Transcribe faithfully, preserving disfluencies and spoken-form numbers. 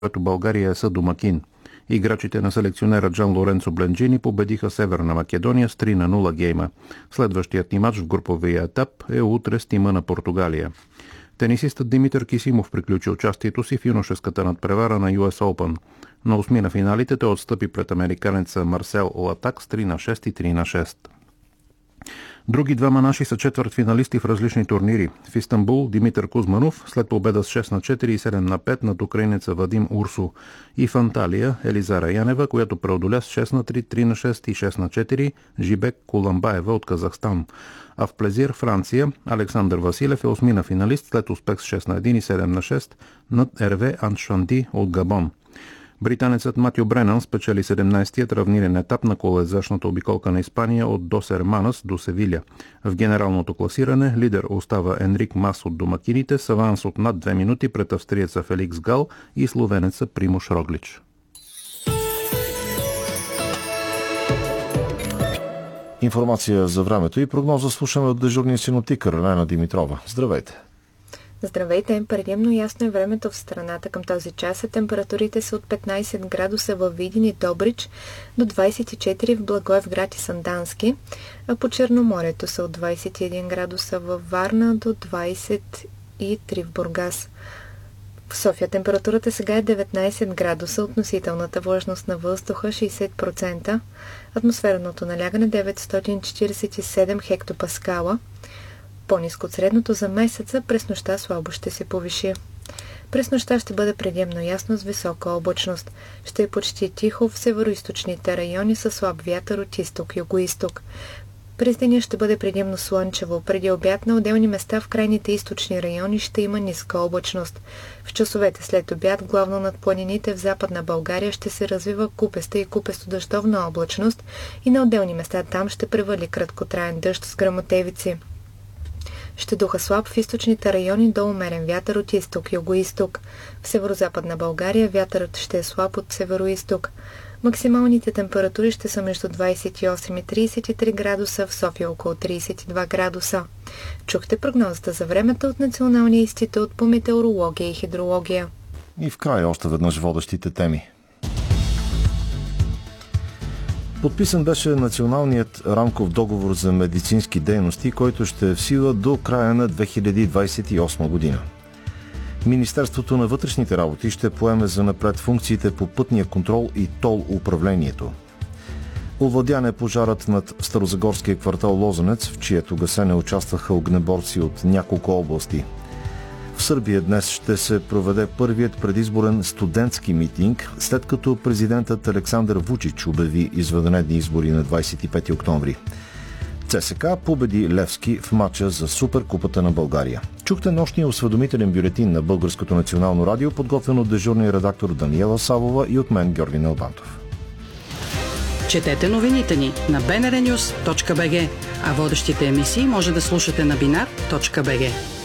което България е съдомакин. Играчите на селекционера Джан Лоренцо Бленджини победиха Северна Македония с три на нула гейма. Следващият ни мач в груповия етап е утре с тима на Португалия. Тенисистът Димитър Кисимов приключи участието си в юношеската надпревара на Ю Ес Open. На осми на финалите той отстъпи пред американеца Марсел Латак с три на шест и три на шест. Други двама наши са четвъртфиналисти в различни турнири. В Истанбул Димитър Кузманов след победа с шест на четири и седем на пет над украинеца Вадим Урсу, и в Анталия Елизара Янева, която преодоля с шест на три, три на шест и шест на четири Жибек Куламбаева от Казахстан. А в Плезир Франция Александър Василев е осмина финалист след успех с шест на едно и седем на шест над Ерве Аншанди от Габон. Британецът Матио Бренан спечели седемнайсетият равнинен етап на колоездачната обиколка на Испания от Дос Ерманас до Севиля. В генералното класиране лидер остава Енрик Мас от домакините с аванс от над две минути пред австриеца Феликс Гал и словенеца Примош Роглич. Информация за времето и прогноза слушаме от дежурния синоптик Ралена Димитрова. Здравейте! Здравейте! Предимно ясно е времето в страната към този час. Температурите са от петнайсет градуса във Видин и Добрич до двайсет и четири в Благоевград и Сандански, а по Черноморието са от двайсет и един градуса във Варна до двайсет и три в Бургас. В София температурата сега е деветнайсет градуса, относителната влажност на въздуха шейсет процента, атмосферното налягане деветстотин четирийсет и седем хектопаскала, по-ниско от средното за месеца, през нощта слабо ще се повиши. През нощта ще бъде предимно ясно с висока облачност. Ще е почти тихо в североизточните райони със слаб вятър от изток-югоизток. През деня ще бъде предимно слънчево. Преди обяд на отделни места в крайните източни райони ще има ниска облачност. В часовете след обяд, главно над планините в Западна България, ще се развива купеста и купесто-дъждовна облачност и на отделни места там ще превали краткотраен дъжд с гръмотевици. Ще духа слаб в източните райони до умерен вятър от изток-югоизток. В северозападна България вятърът ще е слаб от североизток. Максималните температури ще са между двайсет и осем и трийсет и три градуса, в София около трийсет и два градуса. Чухте прогнозата за времето от Националния институт по метеорология и хидрология. И в края още веднъж водещите теми. Подписан беше националният рамков договор за медицински дейности, който ще е в сила до края на две хиляди двайсет и осма година. Министерството на вътрешните работи ще поеме занапред функциите по пътния контрол и тол управлението. Овладян е пожарът над старозагорския квартал Лозенец, в чието гасене участваха огнеборци от няколко области. В Сърбия днес ще се проведе първият предизборен студентски митинг, след като президентът Александър Вучич обяви извънредни избори на двайсет и пети октомври. ЦСКА победи Левски в матча за Суперкупата на България. Чухте нощния осведомителен бюлетин на Българското национално радио, подготвен от дежурния редактор Даниела Савова и от мен Георги Налбантов. Четете новините ни на би ен ар нюз точка би джи, а водещите емисии може да слушате на бинар точка би джи.